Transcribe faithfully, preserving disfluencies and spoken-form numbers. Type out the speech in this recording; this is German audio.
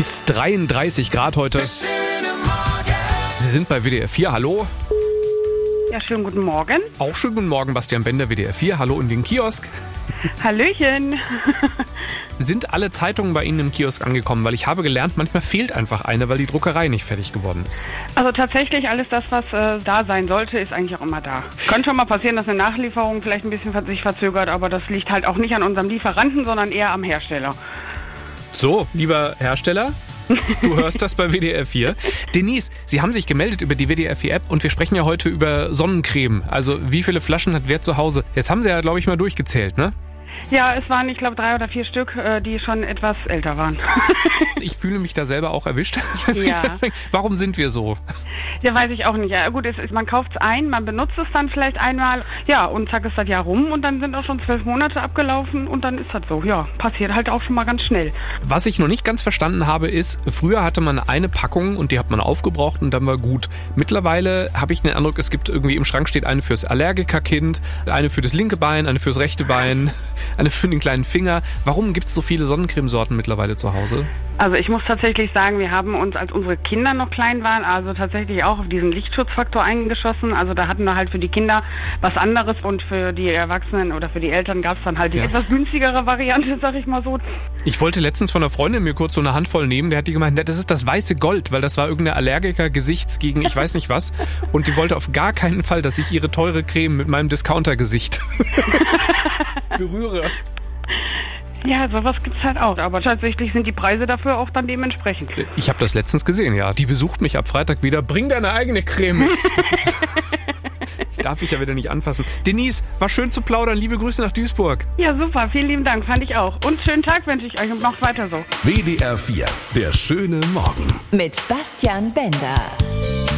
bis dreiunddreißig Grad heute. Sie sind bei W D R vier, hallo. Ja, schönen guten Morgen. Auch schönen guten Morgen, Bastian Bender, W D R vier, hallo in den Kiosk. Hallöchen. Sind alle Zeitungen bei Ihnen im Kiosk angekommen? Weil ich habe gelernt, manchmal fehlt einfach eine, weil die Druckerei nicht fertig geworden ist. Also tatsächlich alles das, was äh, da sein sollte, ist eigentlich auch immer da. Könnte schon mal passieren, dass eine Nachlieferung vielleicht ein bisschen sich verzögert, aber das liegt halt auch nicht an unserem Lieferanten, sondern eher am Hersteller. So, lieber Hersteller, du hörst das bei W D R vier. Denise, Sie haben sich gemeldet über die W D R vier App und wir sprechen ja heute über Sonnencreme. Also wie viele Flaschen hat wer zu Hause? Jetzt haben Sie ja, glaube ich, mal durchgezählt, ne? Ja, es waren, ich glaube, drei oder vier Stück, die schon etwas älter waren. Ich fühle mich da selber auch erwischt. Ja. Warum sind wir so? Ja, weiß ich auch nicht. Ja, gut, es ist, man kauft es ein, man benutzt es dann vielleicht einmal, ja, und zack ist das Jahr rum und dann sind auch schon zwölf Monate abgelaufen und dann ist das so. Ja, passiert halt auch schon mal ganz schnell. Was ich noch nicht ganz verstanden habe, ist, früher hatte man eine Packung und die hat man aufgebraucht und dann war gut. Mittlerweile habe ich den Eindruck, es gibt irgendwie im Schrank steht eine fürs Allergikerkind, eine für das linke Bein, eine fürs rechte Bein, eine für den kleinen Finger. Warum gibt es so viele Sonnencremesorten mittlerweile zu Hause? Also ich muss tatsächlich sagen, wir haben uns, als unsere Kinder noch klein waren, also tatsächlich auch auf diesen Lichtschutzfaktor eingeschossen. Also da hatten wir halt für die Kinder was anderes und für die Erwachsenen oder für die Eltern gab es dann halt die ja. etwas günstigere Variante, sag ich mal so. Ich wollte letztens von einer Freundin mir kurz so eine Handvoll nehmen, der hat die gemeint, das ist das weiße Gold, weil das war irgendeine Allergiker-Gesichts gegen ich weiß nicht was. Und die wollte auf gar keinen Fall, dass ich ihre teure Creme mit meinem Discounter-Gesicht berühre. Ja, sowas gibt's halt auch. Aber tatsächlich sind die Preise dafür auch dann dementsprechend. Ich habe das letztens gesehen, ja. Die besucht mich ab Freitag wieder. Bring deine eigene Creme mit. Ich darf ich ja wieder nicht anfassen. Denise, war schön zu plaudern. Liebe Grüße nach Duisburg. Ja, super. Vielen lieben Dank. Fand ich auch. Und schönen Tag wünsche ich euch und noch weiter so. W D R vier, der schöne Morgen. Mit Bastian Bender.